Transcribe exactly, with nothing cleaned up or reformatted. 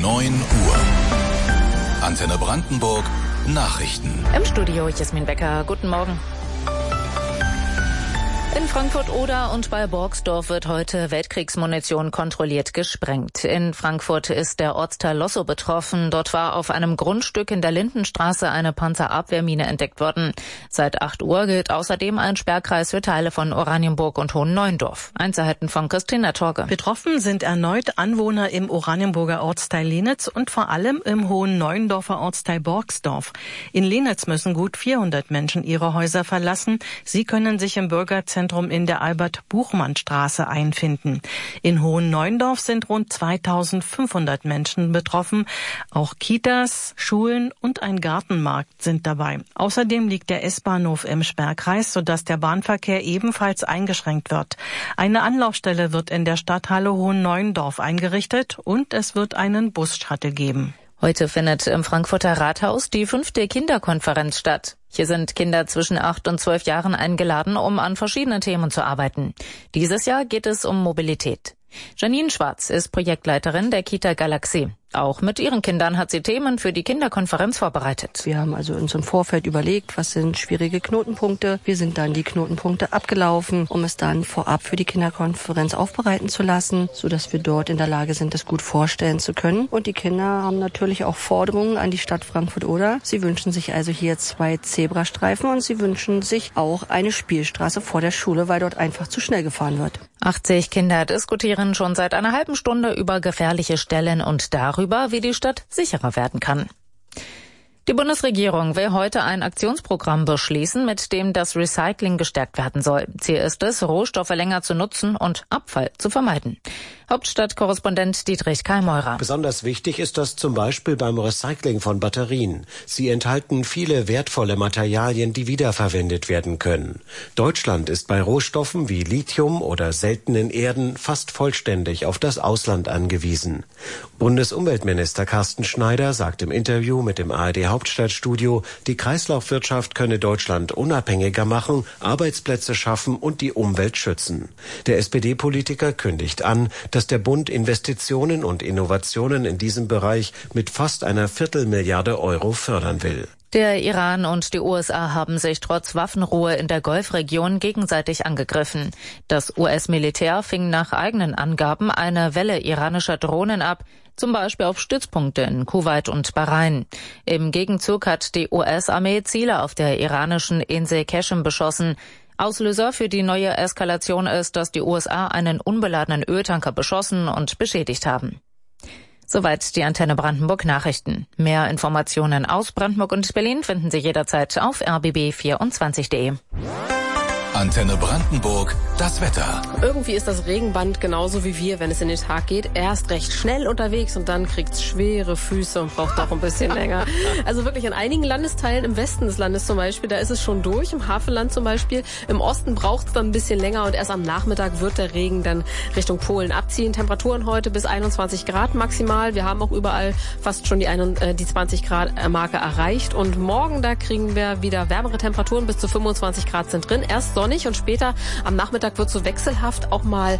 neun Uhr. Antenne Brandenburg Nachrichten. Im Studio Jasmin Becker. Guten Morgen. In Frankfurt-Oder und bei Borgsdorf wird heute Weltkriegsmunition kontrolliert gesprengt. In Frankfurt ist der Ortsteil Lossow betroffen. Dort war auf einem Grundstück in der Lindenstraße eine Panzerabwehrmine entdeckt worden. Seit acht Uhr gilt außerdem ein Sperrkreis für Teile von Oranienburg und Hohenneuendorf. Einzelheiten von Christina Torge. Betroffen sind erneut Anwohner im Oranienburger Ortsteil Lenitz und vor allem im Hohenneuendorfer Ortsteil Borgsdorf. In Lenitz müssen gut vierhundert Menschen ihre Häuser verlassen. Sie können sich im Bürgerzentrum in der Albert-Buchmann-Straße einfinden. In Hohenneuendorf sind rund zweitausendfünfhundert Menschen betroffen. Auch Kitas, Schulen und ein Gartenmarkt sind dabei. Außerdem liegt der S-Bahnhof im Sperrkreis, sodass der Bahnverkehr ebenfalls eingeschränkt wird. Eine Anlaufstelle wird in der Stadthalle Hohenneuendorf eingerichtet und es wird einen Bus-Shuttle geben. Heute findet im Frankfurter Rathaus die fünfte Kinderkonferenz statt. Hier sind Kinder zwischen acht und zwölf Jahren eingeladen, um an verschiedenen Themen zu arbeiten. Dieses Jahr geht es um Mobilität. Janine Schwarz ist Projektleiterin der Kita Galaxie. Auch mit ihren Kindern hat sie Themen für die Kinderkonferenz vorbereitet. Wir haben also uns im Vorfeld überlegt, was sind schwierige Knotenpunkte. Wir sind dann die Knotenpunkte abgelaufen, um es dann vorab für die Kinderkonferenz aufbereiten zu lassen, sodass wir dort in der Lage sind, das gut vorstellen zu können. Und die Kinder haben natürlich auch Forderungen an die Stadt Frankfurt-Oder. Sie wünschen sich also hier zwei Zebrastreifen und sie wünschen sich auch eine Spielstraße vor der Schule, weil dort einfach zu schnell gefahren wird. achtzig Kinder diskutieren schon seit einer halben Stunde über gefährliche Stellen und darüber, wie die Stadt sicherer werden kann. Die Bundesregierung will heute ein Aktionsprogramm beschließen, mit dem das Recycling gestärkt werden soll. Ziel ist es, Rohstoffe länger zu nutzen und Abfall zu vermeiden. Hauptstadtkorrespondent Dietrich Kallmeurer. Besonders wichtig ist das zum Beispiel beim Recycling von Batterien. Sie enthalten viele wertvolle Materialien, die wiederverwendet werden können. Deutschland ist bei Rohstoffen wie Lithium oder seltenen Erden fast vollständig auf das Ausland angewiesen. Bundesumweltminister Carsten Schneider sagt im Interview mit dem A R D Hauptstadtstudio, die Kreislaufwirtschaft könne Deutschland unabhängiger machen, Arbeitsplätze schaffen und die Umwelt schützen. Der S P D-Politiker kündigt an, dass der Bund Investitionen und Innovationen in diesem Bereich mit fast einer Viertelmilliarde Euro fördern will. Der Iran und die U S A haben sich trotz Waffenruhe in der Golfregion gegenseitig angegriffen. Das U S-Militär fing nach eigenen Angaben eine Welle iranischer Drohnen ab, zum Beispiel auf Stützpunkte in Kuwait und Bahrain. Im Gegenzug hat die U S-Armee Ziele auf der iranischen Insel Qeshm beschossen. Auslöser für die neue Eskalation ist, dass die U S A einen unbeladenen Öltanker beschossen und beschädigt haben. Soweit die Antenne Brandenburg Nachrichten. Mehr Informationen aus Brandenburg und Berlin finden Sie jederzeit auf r b b vierundzwanzig punkt de. Antenne Brandenburg, das Wetter. Irgendwie ist das Regenband genauso wie wir, wenn es in den Tag geht. Erst recht schnell unterwegs und dann kriegt es schwere Füße und braucht doch ein bisschen länger. Also wirklich in einigen Landesteilen, im Westen des Landes zum Beispiel, da ist es schon durch, im Havelland zum Beispiel. Im Osten braucht es dann ein bisschen länger und erst am Nachmittag wird der Regen dann Richtung Polen abziehen. Temperaturen heute bis einundzwanzig Grad maximal. Wir haben auch überall fast schon die, die zwanzig Grad Marke erreicht. Und morgen, da kriegen wir wieder wärmere Temperaturen, bis zu fünfundzwanzig Grad sind drin. Erst sonnig und später am Nachmittag wird so wechselhaft auch mal